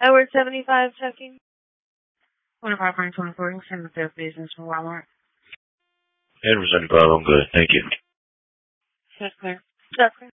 Edward 75 checking. 25.24, send the fifth business from Walmart. Edward 75, I'm good. Thank you. That's clear. That's clear.